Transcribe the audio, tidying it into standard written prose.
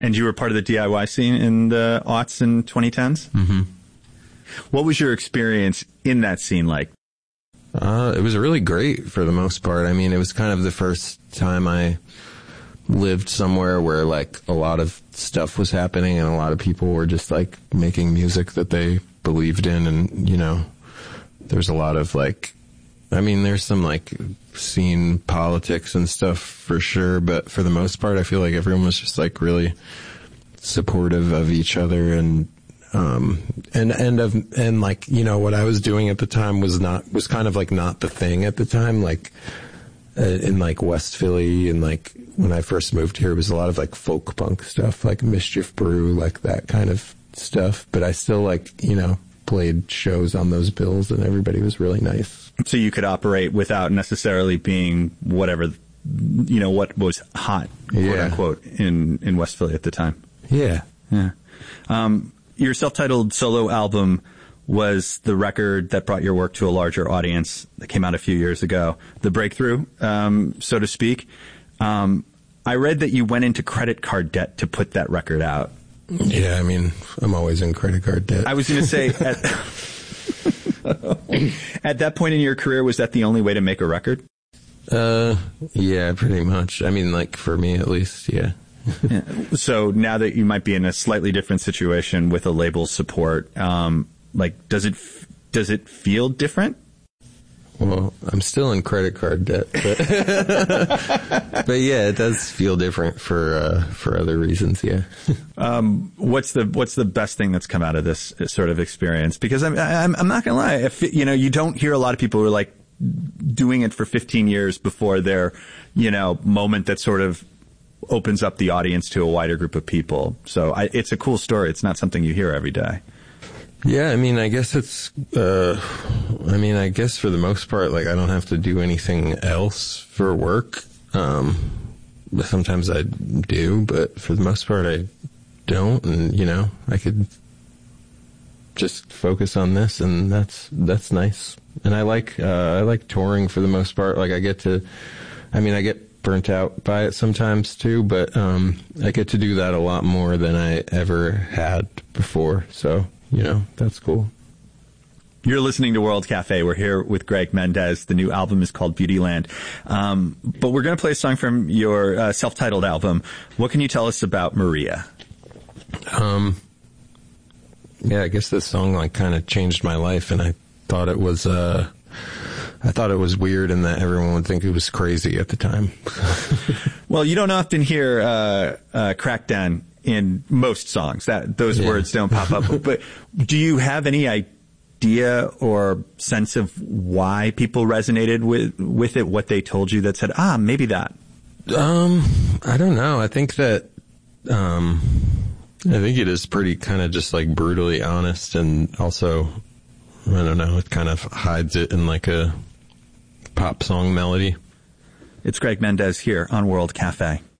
And you were part of the DIY scene in the aughts and 2010s? Mm-hmm. What was your experience in that scene like? It was really great for the most part. I mean, it was kind of the first time I lived somewhere where like a lot of stuff was happening and a lot of people were just like making music that they believed in. And, you know, there's a lot of like, I mean, there's some like scene politics and stuff for sure. But for the most part, I feel like everyone was just like really supportive of each other and like, you know, what I was doing at the time was kind of like not the thing at the time, like in like West Philly. And like when I first moved here, it was a lot of like folk punk stuff, like Mischief Brew, like that kind of stuff. But I still like, you know, played shows on those bills and everybody was really nice. So you could operate without necessarily being whatever, you know, what was hot, quote unquote, in West Philly at the time. Yeah. Yeah. Your self-titled solo album was the record that brought your work to a larger audience that came out a few years ago, the breakthrough, so to speak. I read that you went into credit card debt to put that record out. Yeah, I mean, I'm always in credit card debt. I was going to say, at that point in your career, was that the only way to make a record? Yeah, pretty much. I mean, like, for me at least, yeah. Yeah. So now that you might be in a slightly different situation with a label support, like, does it feel different? Well, I'm still in credit card debt, but but yeah, it does feel different for other reasons. Yeah. What's the best thing that's come out of this sort of experience? Because I'm not gonna lie, if you know, you don't hear a lot of people who are like doing it for 15 years before their, you know, moment that sort of opens up the audience to a wider group of people. So it's a cool story. It's not something you hear every day. Yeah, I mean, I guess it's, I guess for the most part, like, I don't have to do anything else for work. Sometimes I do, but for the most part, I don't. And, you know, I could just focus on this, and that's nice. And I like touring for the most part. Like, I get burnt out by it sometimes too, but I get to do that a lot more than I ever had before. So, you know, that's cool. You're listening to World Cafe. We're here with Greg Mendez. The new album is called Beautyland. But we're going to play a song from your self-titled album. What can you tell us about Maria? Yeah, I guess this song like kind of changed my life, and I thought it was weird and that everyone would think it was crazy at the time. Well, you don't often hear Crackdown in most songs. Those words don't pop up. But do you have any idea or sense of why people resonated with it, what they told you that said, maybe that? I don't know. I think that I think it is pretty kind of just like brutally honest, and also, I don't know, it kind of hides it in like a pop song melody. It's Greg Mendez here on World Cafe.